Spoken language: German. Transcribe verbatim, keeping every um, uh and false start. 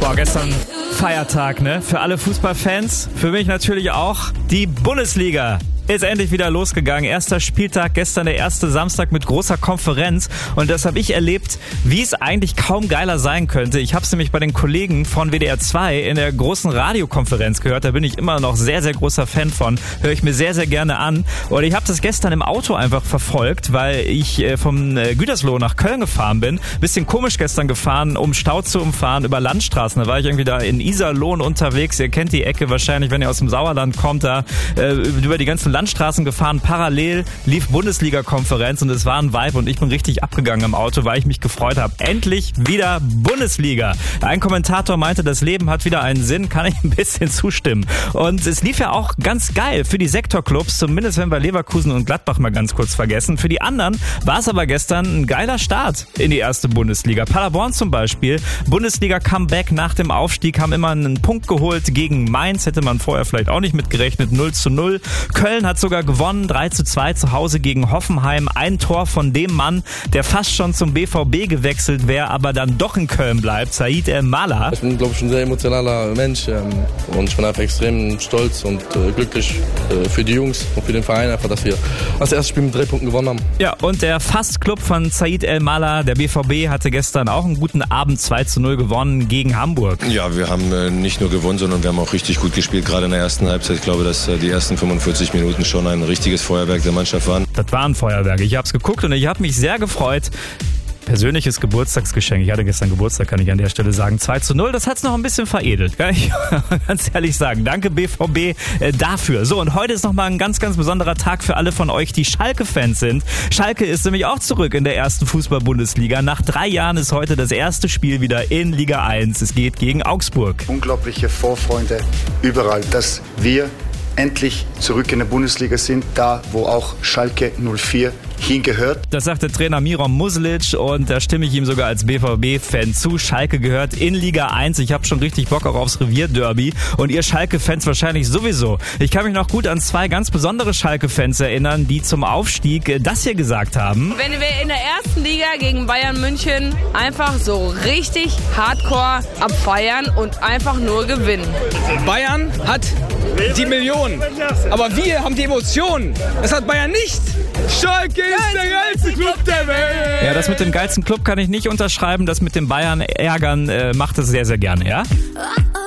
Boah, gestern Feiertag, ne? Für alle Fußballfans, für mich natürlich auch. Die Bundesliga ist endlich wieder losgegangen. Erster Spieltag, gestern der erste Samstag mit großer Konferenz. Und das habe ich erlebt, wie es eigentlich kaum geiler sein könnte. Ich habe es nämlich bei den Kollegen von W D R zwei in der großen Radiokonferenz gehört. Da bin ich immer noch sehr, sehr großer Fan von. Höre ich mir sehr, sehr gerne an. Und ich habe das gestern im Auto einfach verfolgt, weil ich vom Gütersloh nach Köln gefahren bin. Bisschen komisch gestern gefahren, um Stau zu umfahren über Landstraßen. Da war ich irgendwie da in Iserlohn unterwegs. Ihr kennt die Ecke wahrscheinlich, wenn ihr aus dem Sauerland kommt, da äh, über die ganzen Landstraßen gefahren. Parallel lief Bundesliga-Konferenz und es war ein Vibe und ich bin richtig abgegangen im Auto, weil ich mich gefreut habe. Endlich wieder Bundesliga. Ein Kommentator meinte, das Leben hat wieder einen Sinn, kann ich ein bisschen zustimmen. Und es lief ja auch ganz geil für die Sektorclubs, zumindest wenn wir Leverkusen und Gladbach mal ganz kurz vergessen. Für die anderen war es aber gestern ein geiler Start in die erste Bundesliga. Paderborn zum Beispiel, Bundesliga-Comeback nach dem Aufstieg, haben immer einen Punkt geholt gegen Mainz, hätte man vorher vielleicht auch nicht mitgerechnet, null zu null. Köln hat sogar gewonnen, drei zu zwei zu Hause gegen Hoffenheim. Ein Tor von dem Mann, der fast schon zum B V B gewechselt wäre, aber dann doch in Köln bleibt, Said El-Mala. Ich bin, glaube ich, ein sehr emotionaler Mensch und ich bin einfach extrem stolz und glücklich für die Jungs und für den Verein, einfach, dass wir das erste Spiel mit drei Punkten gewonnen haben. Ja, und der Fast-Club von Said El-Mala, der B V B, hatte gestern auch einen guten Abend, zwei zu null gewonnen gegen Hamburg. Ja, wir haben nicht nur gewonnen, sondern wir haben auch richtig gut gespielt, gerade in der ersten Halbzeit. Ich glaube, dass die ersten fünfundvierzig Minuten schon ein richtiges Feuerwerk der Mannschaft waren. Das war ein Feuerwerk. Ich habe es geguckt und ich habe mich sehr gefreut. Persönliches Geburtstagsgeschenk. Ich hatte gestern Geburtstag, kann ich an der Stelle sagen. zwei zu null, das hat es noch ein bisschen veredelt, kann ich ganz ehrlich sagen. Danke B V B äh, dafür. So, und heute ist nochmal ein ganz, ganz besonderer Tag für alle von euch, die Schalke-Fans sind. Schalke ist nämlich auch zurück in der ersten Fußball-Bundesliga. Nach drei Jahren ist heute das erste Spiel wieder in Liga eins. Es geht gegen Augsburg. Unglaubliche Vorfreude überall, dass wir endlich zurück in der Bundesliga sind, da wo auch Schalke null vier hingehört. Das sagt der Trainer Miron Muslic und da stimme ich ihm sogar als B V B-Fan zu. Schalke gehört in Liga eins. Ich habe schon richtig Bock auch aufs Revierderby und ihr Schalke-Fans wahrscheinlich sowieso. Ich kann mich noch gut an zwei ganz besondere Schalke-Fans erinnern, die zum Aufstieg das hier gesagt haben. Wenn wir in der ersten Liga gegen Bayern München einfach so richtig hardcore abfeiern und einfach nur gewinnen. Bayern hat die Millionen, aber wir haben die Emotionen. Das hat Bayern nicht. Schalke ist der geilste Club der Welt. Ja, das mit dem geilsten Club kann ich nicht unterschreiben. Das mit dem Bayern ärgern äh, macht es sehr, sehr gerne, ja?